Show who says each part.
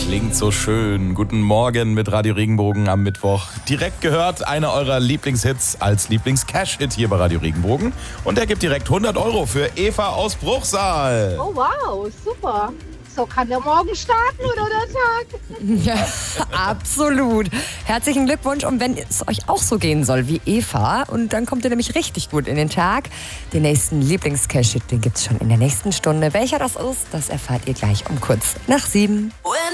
Speaker 1: Klingt so schön. Guten Morgen mit Radio Regenbogen am Mittwoch. Direkt gehört einer eurer Lieblingshits als Lieblings-Cash-Hit hier bei Radio Regenbogen. Und er gibt direkt 100 € für Eva aus Bruchsal.
Speaker 2: Oh wow, super. So kann der Morgen starten oder der Tag.
Speaker 3: Ja, absolut. Herzlichen Glückwunsch. Und wenn es euch auch so gehen soll wie Eva, und dann kommt ihr nämlich richtig gut in den Tag. Den nächsten Lieblings-Cash-Hit, den gibt's schon in der nächsten Stunde. Welcher das ist, das erfahrt ihr gleich um kurz nach 7.